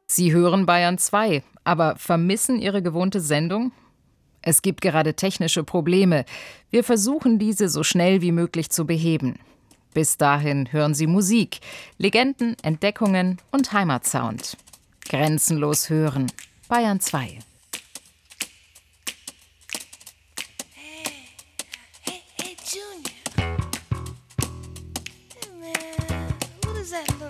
Sie hören Bayern 2, aber vermissen Ihre gewohnte Sendung? Es gibt gerade technische Probleme. Wir versuchen, diese so schnell wie möglich zu beheben. Bis dahin hören Sie Musik, Legenden, Entdeckungen und Heimatsound. Grenzenlos hören. Bayern 2. Hey, Junior. Hey, man, what is that look?